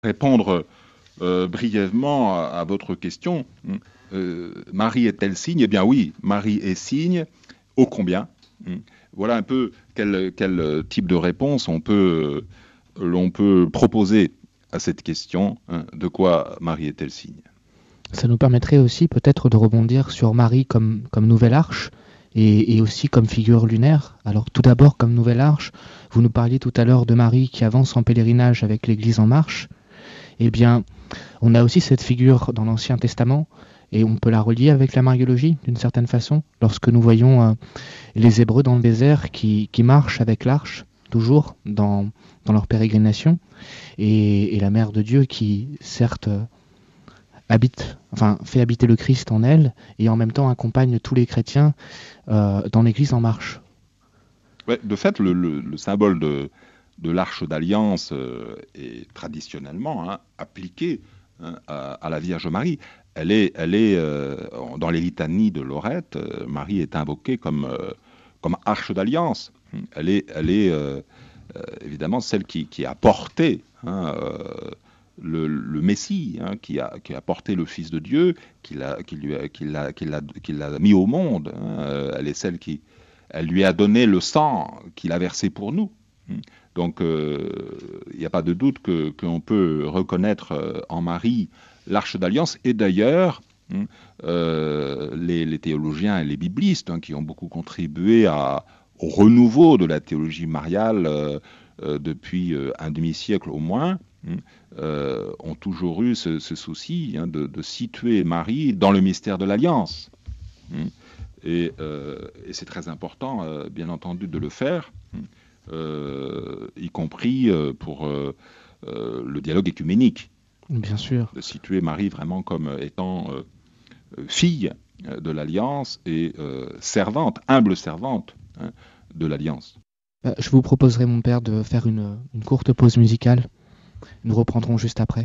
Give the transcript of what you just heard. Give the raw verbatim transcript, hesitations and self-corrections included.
Répondre euh, brièvement à, à votre question. Euh, Marie est-elle signe? Eh bien oui, Marie est signe. Ô combien? Voilà un peu quel, quel type de réponse on peut, euh, l'on peut proposer à cette question. Hein, de quoi Marie est-elle signe? Ça nous permettrait aussi peut-être de rebondir sur Marie comme, comme nouvelle arche et, et aussi comme figure lunaire. Alors tout d'abord comme nouvelle arche, vous nous parliez tout à l'heure de Marie qui avance en pèlerinage avec l'Église en marche. Eh bien, on a aussi cette figure dans l'Ancien Testament et on peut la relier avec la mariologie d'une certaine façon. Lorsque nous voyons euh, les Hébreux dans le désert qui, qui marchent avec l'arche, toujours dans, dans leur pérégrination, et, et la Mère de Dieu qui, certes, euh, habite, enfin, fait habiter le Christ en elle et en même temps accompagne tous les chrétiens euh, dans l'Église en marche. Ouais, de fait, le, le, le symbole de, de l'arche d'alliance euh, est traditionnellement hein, appliqué hein, à, à la Vierge Marie. Elle est, elle est euh, dans les litanies de Lorette, euh, Marie est invoquée comme, euh, comme arche d'alliance. Elle est, elle est euh, euh, évidemment celle qui, qui a porté hein, euh, le, le Messie, hein, qui, a, qui a porté le Fils de Dieu, qui l'a, qui lui a, qui l'a, qui l'a, qui l'a mis au monde. Hein. Elle est celle qui, elle lui a donné le sang qu'il a versé pour nous. Donc, il euh, n'y a pas de doute que, qu'on peut reconnaître euh, en Marie l'arche d'alliance. Et d'ailleurs, euh, les, les théologiens et les biblistes, hein, qui ont beaucoup contribué à, au renouveau de la théologie mariale euh, euh, depuis euh, un demi-siècle au moins, euh, ont toujours eu ce, ce souci hein, de, de situer Marie dans le mystère de l'alliance. Et, euh, et c'est très important, euh, bien entendu, de le faire, euh, y compris euh, pour euh, euh, le dialogue écuménique. Bien sûr. De situer Marie vraiment comme étant euh, fille de l'Alliance et euh, servante, humble servante hein, de l'Alliance. Euh, je vous proposerai, mon père, de faire une, une courte pause musicale. Nous reprendrons juste après.